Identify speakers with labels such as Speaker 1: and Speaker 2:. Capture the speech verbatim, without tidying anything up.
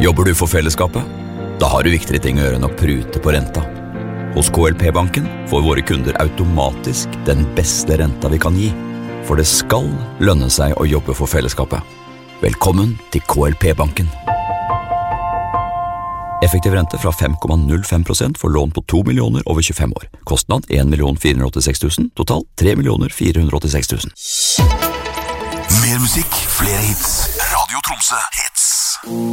Speaker 1: Jobber du for fellesskapet? Da har du viktigere ting å gjøre enn å prute på renta. Hos K L P-banken får våre kunder automatisk den beste renta vi kan gi. For det skal lønne seg å jobbe for fellesskapet. Velkommen til K L P-banken. Effektiv rente fra fem komma null fem prosent for lån på to millioner over tjuefem år. Kostnad en million fire hundre åttiseks tusen, total tre millioner fire hundre åttiseks tusen.
Speaker 2: Mer musikk, flere hits. Radio Tromsø hits.